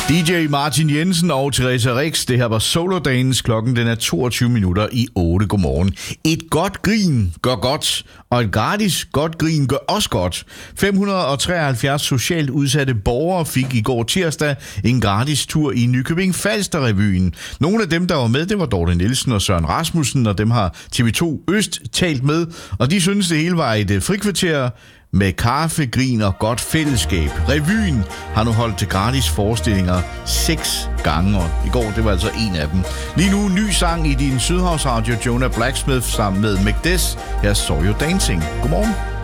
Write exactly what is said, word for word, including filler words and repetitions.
D J Martin Jensen og Theresa Rix. Det her var Solo Dance. Klokken den er toogtyve minutter i otte. Godmorgen. Et godt grin gør godt, og et gratis godt grin gør også godt. fem hundrede og treoghalvfjerds socialt udsatte borgere fik i går tirsdag en gratis tur i Nykøbing Falster-revyen. Nogle af dem, der var med, det var Dorte Nielsen og Søren Rasmussen, og dem har T V to Øst talt med, og de synes det hele var et frikvarter med kaffe, grin og godt fællesskab. Revyen har nu holdt til gratis forestillinger seks gange, og i går, det var altså en af dem. Lige nu, ny sang i din Sydhavsradio, Jonah Blacksmith sammen med Mcdess. Her så jo Dancing. Godmorgen.